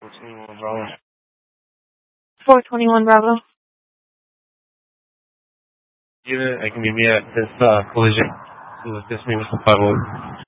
421 Bravo. 421 Bravo. Unit, I can meet me at this collision. This me with the 5